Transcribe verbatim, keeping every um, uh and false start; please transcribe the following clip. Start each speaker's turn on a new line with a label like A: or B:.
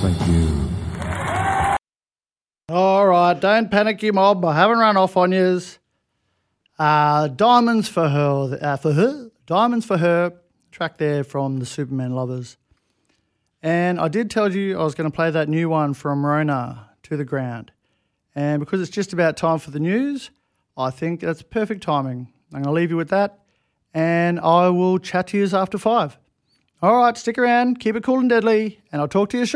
A: Thank you.
B: All right, don't panic, you mob. I haven't run off on yous. Uh, Diamonds for her, uh, for her, Diamonds for Her, track there from the Superman Lovers. And I did tell you I was going to play that new one from Rona, To the Ground. And because it's just about time for the news, I think that's perfect timing. I'm going to leave you with that, and I will chat to you after five. All right, stick around, keep it cool and deadly, and I'll talk to you shortly.